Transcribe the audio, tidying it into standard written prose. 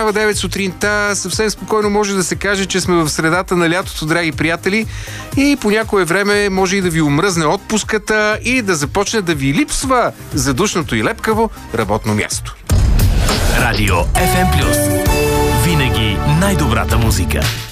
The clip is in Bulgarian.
минава 9 сутринта. Съвсем спокойно може да се каже, че сме в средата на лятото, драги приятели. И по някое време може и да ви омръзне отпуската и да започне да ви липсва задушното и лепкаво работно място. Радио FM+. Винаги най-добрата музика.